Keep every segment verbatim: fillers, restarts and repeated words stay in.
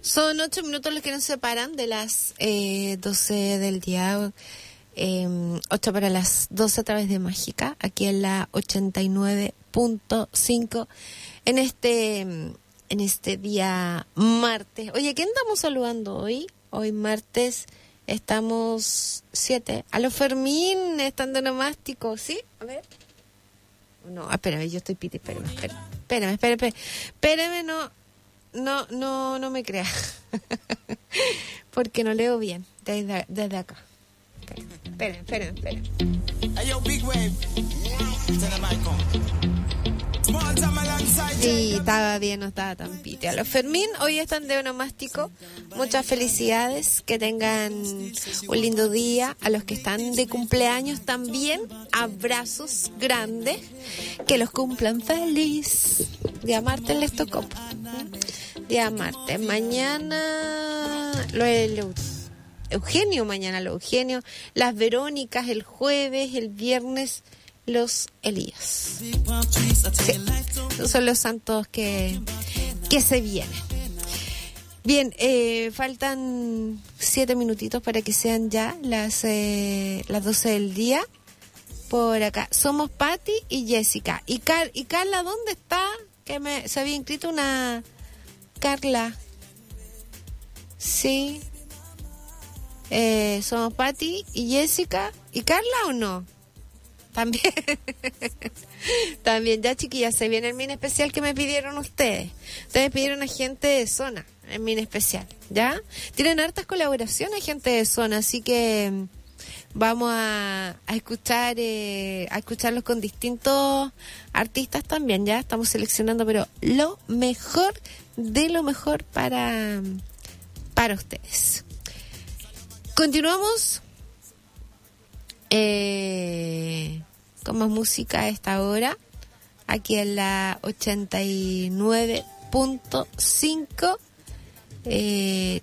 Son ocho minutos los que nos separan de las eh, doce del día. Eh, ocho para las doce a través de Mágica, aquí en la ochenta y nueve punto cinco, en este, en este día martes. Oye, ¿quién estamos saludando hoy? Hoy martes estamos siete. A los Fermín están de nomástico, ¿sí? A ver. No, espérame, yo estoy piti, espérame, espérame, espérame, espérame, espérame, no, no, no, no me creas, porque no leo bien desde, desde acá. Esperen, esperen, esperen. Sí, estaba bien, no estaba tan pite. A los Fermín hoy están de onomástico. Muchas felicidades, que tengan un lindo día. A los que están de cumpleaños también, abrazos grandes. Que los cumplan feliz. Día martes les tocó. Día martes. Mañana lo el Eugenio, mañana lo Eugenio, las Verónicas el jueves, el viernes los Elías. Sí, esos son los santos que, que se vienen. Bien, eh, faltan siete minutitos para que sean ya las, eh, las doce del día. Por acá somos Patti y Jessica. ¿Y, Car- y Carla dónde está? Que me, se había inscrito una Carla. Sí. Eh, somos Patti y Jessica. ¿Y Carla o no? También. También, ya chiquillas, se viene el mini especial que me pidieron ustedes. Ustedes pidieron a gente de zona, el mini especial, ¿ya? Tienen hartas colaboraciones gente de zona, así que vamos a, a escuchar eh, a escucharlos con distintos artistas también, ¿ya? Estamos seleccionando, pero lo mejor de lo mejor para, para ustedes. Continuamos eh, con más música a esta hora, aquí en la ochenta y nueve punto cinco, eh,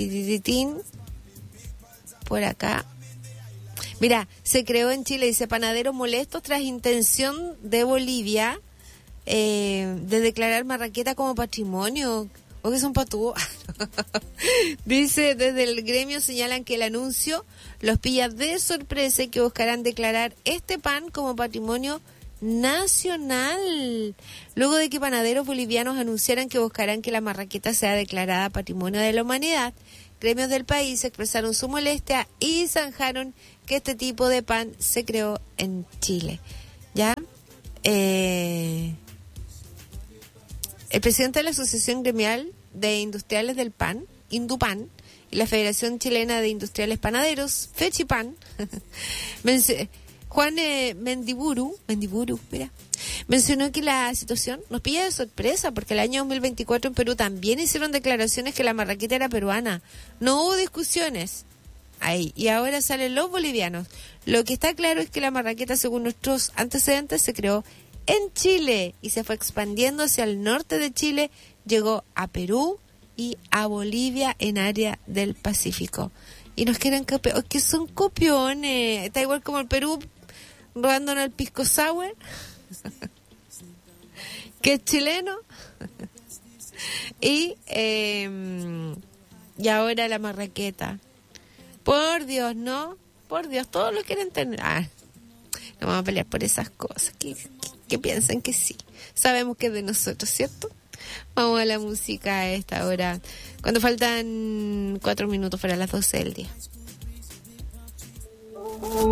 por acá. Mira, se creó en Chile, dice, panaderos molestos tras intención de Bolivia eh, de declarar Marraqueta como patrimonio. ¿O que son patúos? Dice, desde el gremio señalan que el anuncio los pilla de sorpresa y que buscarán declarar este pan como patrimonio nacional. Luego de que panaderos bolivianos anunciaran que buscarán que la marraqueta sea declarada patrimonio de la humanidad, gremios del país expresaron su molestia y zanjaron que este tipo de pan se creó en Chile. ¿Ya? Eh... El presidente de la Asociación Gremial de Industriales del Pan, Indupan, y la Federación Chilena de Industriales Panaderos, Fechipan, Juan eh, Mendiburu, Mendiburu, mira, mencionó que la situación nos pilla de sorpresa porque el año dos mil veinticuatro en Perú también hicieron declaraciones que la marraqueta era peruana. No hubo discusiones ahí, y ahora salen los bolivianos. Lo que está claro es que la marraqueta, según nuestros antecedentes, se creó en Chile y se fue expandiendo hacia el norte de Chile, llegó a Perú y a Bolivia en área del Pacífico. Y nos quieren copiar, que son copiones, está igual como el Perú robándonos el pisco sour, que es chileno, y, eh, y ahora la marraqueta. Por Dios, ¿no? Por Dios, todos lo quieren tener. Ah, no vamos a pelear por esas cosas, que, que, que piensan que sí. Sabemos que es de nosotros, ¿cierto? Vamos a la música a esta hora, cuando faltan cuatro minutos para las doce del día.